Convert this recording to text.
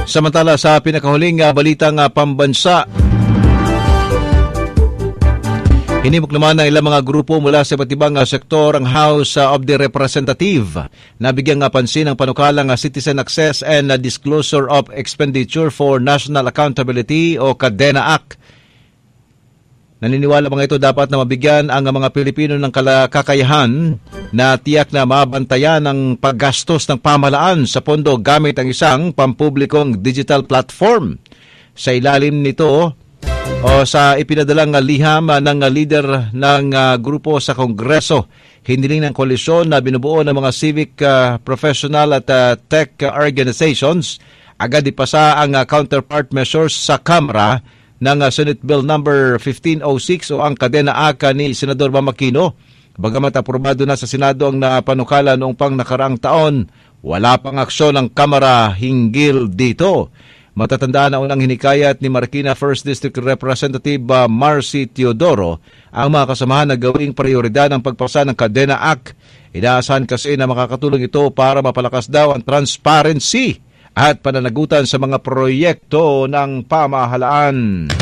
Samantala sa pinakahuling balitang pambansa, hinimok naman ng ilang mga grupo mula sa iba't ibang sektor ang House of the Representative na bigyang pansin ang panukalang Citizen Access and Disclosure of Expenditure for National Accountability o CADENA Act. Naniniwala mga ito dapat na mabigyan ang mga Pilipino ng kakayahan na tiyak na mabantayan ang paggastos ng pamahalaan sa pondo gamit ang isang pampublikong digital platform. Sa ilalim nito, sa ipinadalang liham ng leader ng grupo sa Kongreso, hiniling ng koalisyon na binubuo ng mga civic, professional at tech organizations, agad ipasa ang counterpart measures sa Kamara ng Senate Bill number 1506 o ang CADENA Act ni Senador Bam Aquino. Bagamat aprobado na sa Senado ang napanukala noong pang nakaraang taon, wala pang aksyon ng Kamara hinggil dito. Matatandaan na unang hinikayat ni Marikina 1st District Representative Marcy Teodoro ang mga kasamahan na gawing prioridad ang pagpasa ng CADENA Act. Inaasahan kasi na makakatulong ito para mapalakas daw ang transparency at pananagutan sa mga proyekto ng pamahalaan.